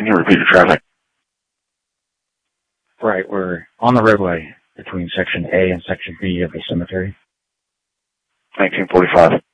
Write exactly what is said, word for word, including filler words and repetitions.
Can you repeat the traffic? Right, we're on the roadway between Section A and Section B of the cemetery. nineteen forty-five.